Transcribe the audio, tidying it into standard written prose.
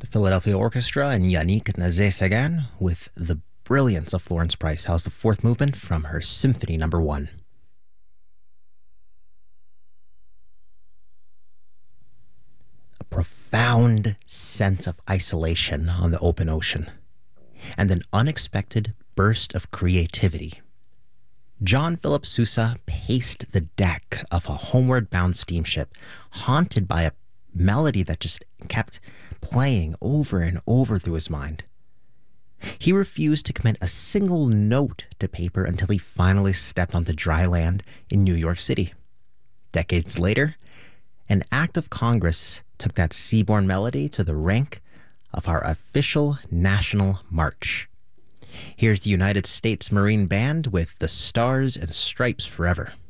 the Philadelphia Orchestra and Yannick Nazé-Sagan with the brilliance of Florence Price. How's the fourth movement from her Symphony Number 1? A profound sense of isolation on the open ocean, and an unexpected burst of creativity. John Philip Sousa paced the deck of a homeward bound steamship, haunted by a melody that just kept playing over and over through his mind. He refused to commit a single note to paper until he finally stepped onto dry land in New York City. Decades later, an act of Congress took that seaborne melody to the rank of our official national march. Here's the United States Marine Band with The Stars and Stripes Forever.